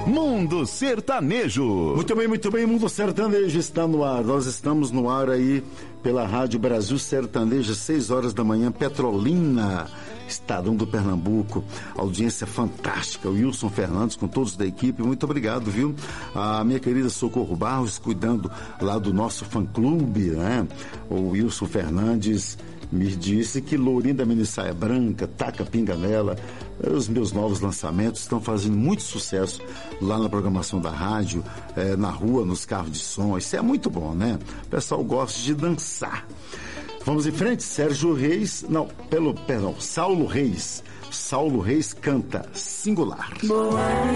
Mundo Sertanejo. Muito bem, Mundo Sertanejo está no ar. Nós estamos no ar aí pela Rádio Brasil Sertaneja, 6 horas da manhã, Petrolina, Estadão do Pernambuco. Audiência fantástica. O Wilson Fernandes com todos da equipe, muito obrigado, viu? A minha querida Socorro Barros cuidando lá do nosso fã-clube, né? O Wilson Fernandes me disse que Lourinho da Minissaia Branca, Taca Pinga nela, os meus novos lançamentos estão fazendo muito sucesso lá na programação da rádio, na rua, nos carros de som. Isso é muito bom, né? O pessoal gosta de dançar. Vamos em frente, Saulo Reis canta Singular.